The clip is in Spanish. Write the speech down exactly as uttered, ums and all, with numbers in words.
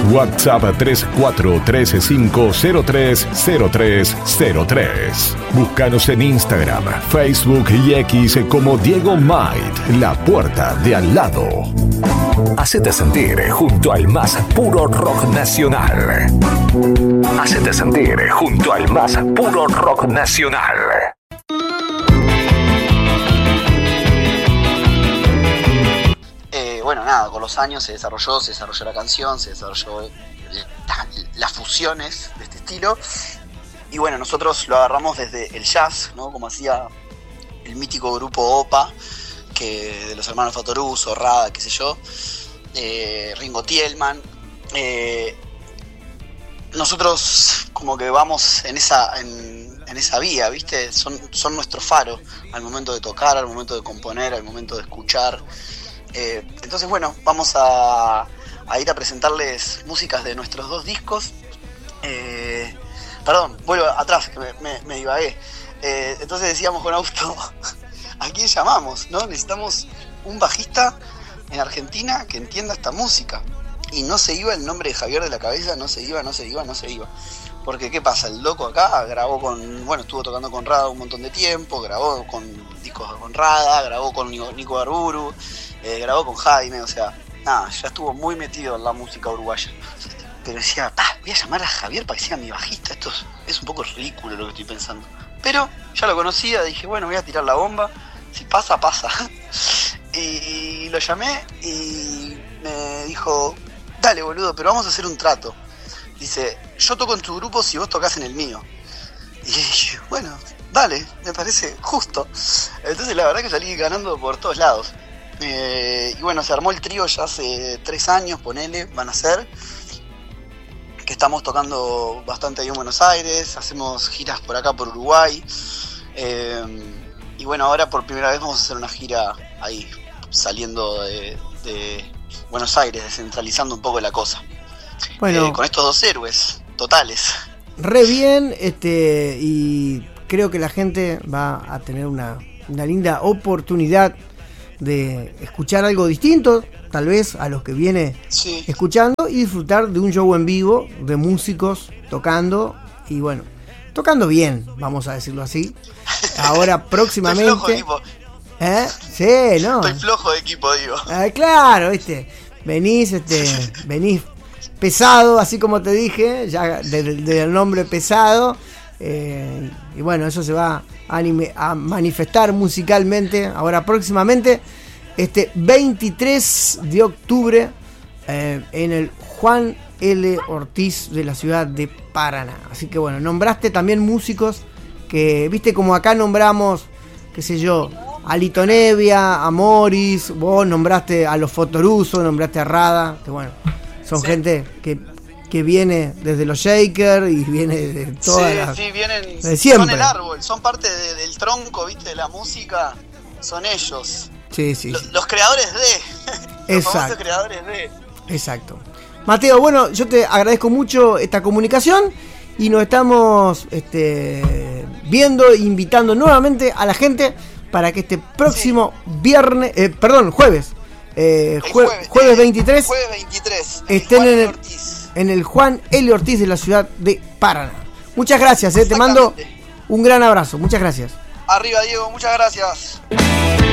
WhatsApp tres cuatro tres cinco cero tres cero tres cero tres. Búscanos en Instagram, Facebook y X como Diego Might, la puerta de al lado. Hacete sentir junto al más puro rock nacional. Hacete sentir junto al más puro rock nacional. Eh, bueno, nada, con los años se desarrolló, se desarrolló la canción, se desarrolló la, las fusiones de este estilo. Y bueno, nosotros lo agarramos desde el jazz, ¿no? Como hacía el mítico grupo Opa, que de los hermanos Fatoruso, Rada, qué sé yo, eh, Ringo Tielman. Eh, nosotros como que vamos en esa en, en esa vía, ¿viste? Son, son nuestro faro al momento de tocar, al momento de componer, al momento de escuchar. Eh, entonces, bueno, vamos a, a ir a presentarles músicas de nuestros dos discos. Eh, perdón, vuelvo atrás, que me, me, me divagué. Eh, entonces decíamos con Augusto, ¿a quién llamamos? ¿No? Necesitamos un bajista en Argentina que entienda esta música. Y no se iba el nombre de Javier de la cabeza, no se iba, no se iba, no se iba. Porque, ¿qué pasa? El loco acá grabó con, bueno, estuvo tocando con Rada un montón de tiempo, grabó con discos con Rada, grabó con Nico, Nico Arburu, eh, grabó con Jaime, o sea, nada, ya estuvo muy metido en la música uruguaya. Pero decía, ah, voy a llamar a Javier para que sea mi bajista, esto es, es un poco ridículo lo que estoy pensando. Pero ya lo conocía, dije, bueno, voy a tirar la bomba, si pasa, pasa. Y lo llamé y me dijo, dale boludo, pero vamos a hacer un trato. Dice, yo toco en tu grupo si vos tocás en el mío. Y dije, bueno, dale, me parece justo. Entonces la verdad que salí ganando por todos lados. Eh, y bueno, se armó el trío ya hace tres años, ponele, van a ser. Que estamos tocando bastante ahí en Buenos Aires, hacemos giras por acá, por Uruguay. Eh, y bueno, ahora por primera vez vamos a hacer una gira ahí, saliendo de, de Buenos Aires, descentralizando un poco la cosa. Bueno, eh, con estos dos héroes totales. Re bien, este, y creo que la gente va a tener una, una linda oportunidad de escuchar algo distinto, tal vez a los que viene sí. escuchando, y disfrutar de un show en vivo, de músicos tocando, y bueno, tocando bien, vamos a decirlo así. Ahora próximamente. Estoy flojo, equipo. ¿Eh? Sí, no. Estoy flojo de equipo, digo. Ah, claro, viste. Venís, este, venís pesado, así como te dije, ya del de, de nombre pesado. Eh, y bueno, eso se va a, anime, a manifestar musicalmente ahora próximamente, este veintitrés de octubre, eh, en el Juan L. Ortiz de la ciudad de Paraná. Así que bueno, nombraste también músicos que, viste, como acá nombramos, qué sé yo, a Lito Nevia, a Morris, vos nombraste a los Fotoruso, nombraste a Rada, que bueno, son sí. gente que, que viene desde los Shakers y viene de todas sí, las, sí, vienen, de siempre. Son el árbol, son parte de, del tronco, viste, de la música, son ellos. Sí, sí. Los, los creadores de. Los famosos creadores de. Exacto. Mateo, bueno, yo te agradezco mucho esta comunicación y nos estamos este, viendo e invitando nuevamente a la gente para que este próximo sí. viernes, eh, perdón, jueves, eh, jue, jueves, jueves veintitrés, jueves veintitrés estén en el, en el Juan L. Ortiz de la ciudad de Paraná. Muchas gracias, eh, te mando un gran abrazo, muchas gracias. Arriba, Diego, muchas gracias.